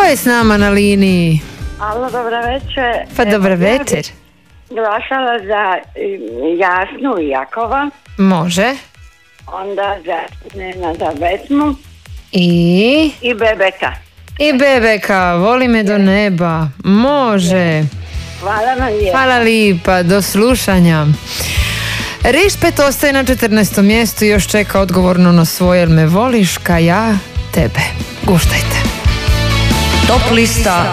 je s nama na liniji? Alo, dobra večer. Pa dobra večer. Glasala za Jasnu i Jakova, Može. onda za Nenada Betmu I Bebeka. Bebeka, voli me do neba. Može. Hvala vam lijepo. Hvala lipa, do slušanja. Rišpet ostaje na 14. mjestu i još čeka odgovorno na svoje Jel me voliš ka ja tebe. Guštajte. Top lista